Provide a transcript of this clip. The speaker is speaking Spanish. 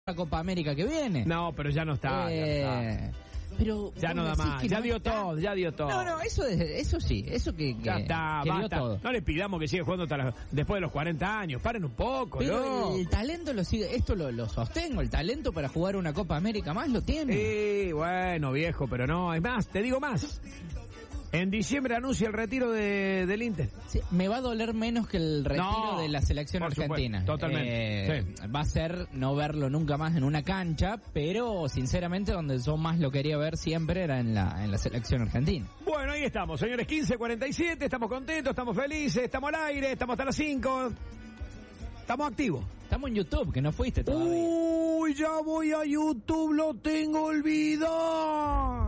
la Copa América que viene. No, pero ya no está. Pero ya no da más, ya dio todo. No, eso sí, eso que ya está, que basta. dio todo. No le pidamos que siga jugando después de los 40 años, paren un poco, pero ¿no? El talento lo sigue, esto lo sostengo, el talento para jugar una Copa América más lo tiene. Bueno, viejo, pero no, es más, te digo más. En diciembre anuncia el retiro del Inter. Sí, me va a doler menos que el retiro de la selección argentina. Supuesto, totalmente. Sí. Va a ser no verlo nunca más en una cancha, pero sinceramente donde yo más lo quería ver siempre era en la selección argentina. Bueno, ahí estamos, señores, 15:47, estamos contentos, estamos felices, estamos al aire, estamos hasta las 5. Estamos activos. Estamos en YouTube, que no fuiste todavía. Uy, ya voy a YouTube, lo tengo olvidado.